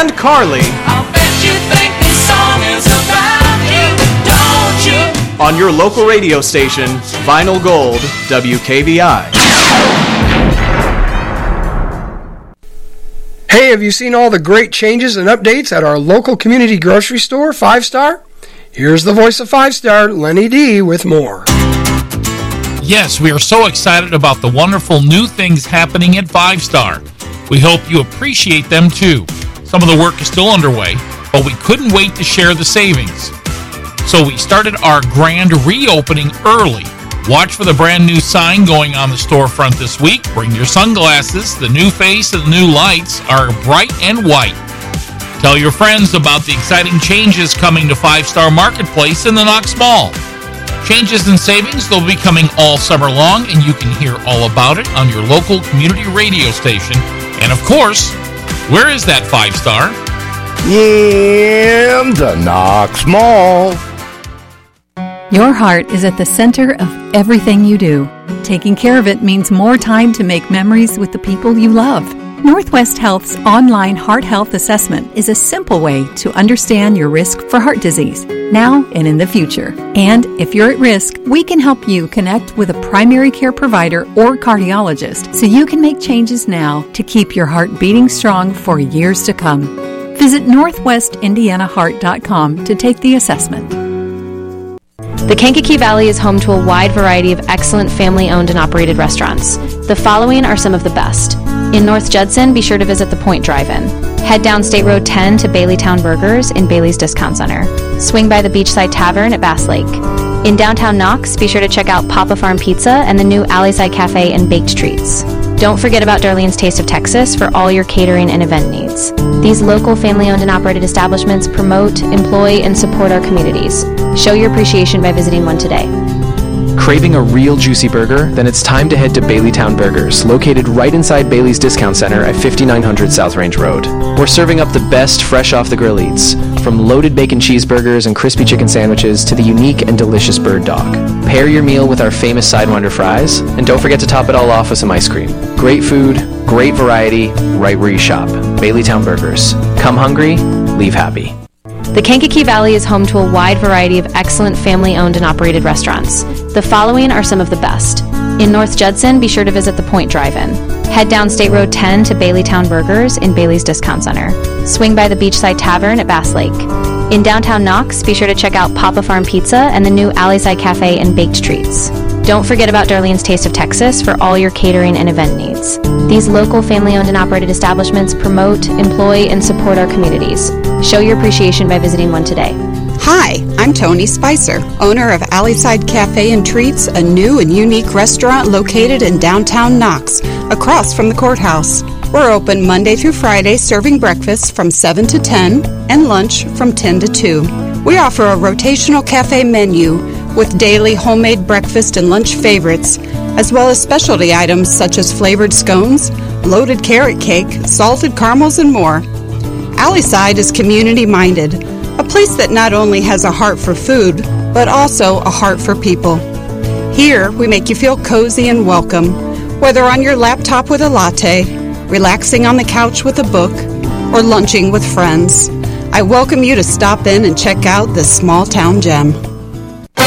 and Carly. I bet you think this song is about you, don't you? On your local radio station, Vinyl Gold, WKBI. Hey, have you seen all the great changes and updates at our local community grocery store, 5 Star? Here's the voice of 5 Star, Lenny D, with more. Yes, we are so excited about the wonderful new things happening at 5 Star. We hope you appreciate them too. Some of the work is still underway, but we couldn't wait to share the savings. So we started our grand reopening early. Watch for the brand new sign going on the storefront this week. Bring your sunglasses. The new face and the new lights are bright and white. Tell your friends about the exciting changes coming to 5 Star Marketplace in the Knox Mall. Changes and savings, they'll be coming all summer long, and you can hear all about it on your local community radio station. And of course, where is that 5 Star? In the Knox Mall. Your heart is at the center of everything you do. Taking care of it means more time to make memories with the people you love. Northwest Health's online heart health assessment is a simple way to understand your risk for heart disease, now and in the future. And if you're at risk, we can help you connect with a primary care provider or cardiologist so you can make changes now to keep your heart beating strong for years to come. Visit northwestindianaheart.com to take the assessment. The Kankakee Valley is home to a wide variety of excellent family-owned and operated restaurants. The following are some of the best. In North Judson, be sure to visit the Point Drive-In. Head down State Road 10 to Baileytown Burgers in Bailey's Discount Center. Swing by the Beachside Tavern at Bass Lake. In downtown Knox, be sure to check out Papa Farm Pizza and the new Alleyside Cafe and Baked Treats. Don't forget about Darlene's Taste of Texas for all your catering and event needs. These local family-owned and operated establishments promote, employ, and support our communities. Show your appreciation by visiting one today. Craving a real juicy burger? Then it's time to head to Baileytown Burgers, located right inside Bailey's Discount Center at 5900 South Range Road. We're serving up the best fresh off the grill eats, from loaded bacon cheeseburgers and crispy chicken sandwiches to the unique and delicious bird dog. Pair your meal with our famous Sidewinder fries, and don't forget to top it all off with some ice cream. Great food, great variety, right where you shop. Baileytown Burgers. Come hungry, leave happy. The Kankakee Valley is home to a wide variety of excellent family-owned and operated restaurants. The following are some of the best. In North Judson, be sure to visit the Point Drive-In. Head down State Road 10 to Baileytown Burgers in Bailey's Discount Center. Swing by the Beachside Tavern at Bass Lake. In downtown Knox, be sure to check out Papa Farm Pizza and the new Alleyside Cafe and Baked Treats. Don't forget about Darlene's Taste of Texas for all your catering and event needs. These local family-owned and operated establishments promote, employ, and support our communities. Show your appreciation by visiting one today. Hi, I'm Tony Spicer, owner of Alleyside Cafe and Treats, a new and unique restaurant located in downtown Knox, across from the courthouse. We're open Monday through Friday, serving breakfast from 7 to 10 and lunch from 10 to 2. We offer a rotational cafe menu with daily homemade breakfast and lunch favorites, as well as specialty items such as flavored scones, loaded carrot cake, salted caramels, and more. Alleyside is community-minded, a place that not only has a heart for food, but also a heart for people. Here, we make you feel cozy and welcome, whether on your laptop with a latte, relaxing on the couch with a book, or lunching with friends. I welcome you to stop in and check out this small-town gem.